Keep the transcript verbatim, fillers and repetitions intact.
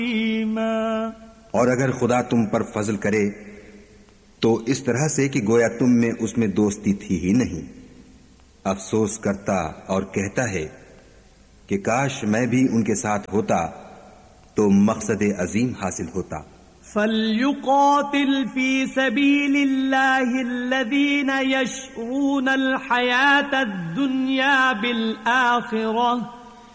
और अगर खुदा तुम पर फजल करे तो इस तरह से कि गोया तुम में उसमें दोस्ती थी ही नहीं। अफसोस करता और कहता है कि काश मैं भी उनके साथ होता तो मकसद अजीम हासिल होता। फल्युक़ातिल फी सबीलिल्लाहि अल्लज़ीना यशऊनल हयातद दुनिया बिल आखिरह